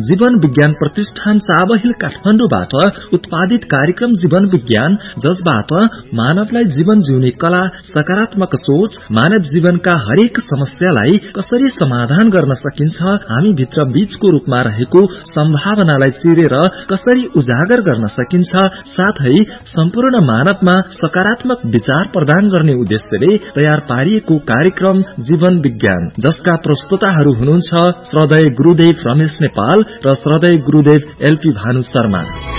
जीवन विज्ञान प्रतिष्ठान चाबहिल काठमाडौँबाट उत्पादित कार्यक्रम जीवन विज्ञान, जसबाट मानवलाई जीवन जिउने कला, सकारात्मक सोच, मानव जीवनका हरेक समस्यालाई कसरी समाधान गर्न सकिन्छ, हामी भित्र बीजको रूपमा रहेको सम्भावनालाई चिरेर कसरी उजागर गर्न सकिन्छ, साथै सम्पूर्ण मानवमा सकारात्मक विचार प्रदान गर्ने उद्देश्यले तयार पारिएको कार्यक्रम जीवन विज्ञान, जसका प्रस्तुताहरू हुनुहुन्छ श्रद्धेय गुरुदेव रमेश नेपाल र श्रद्धेय गुरुदेव एलपी भानु शर्मा।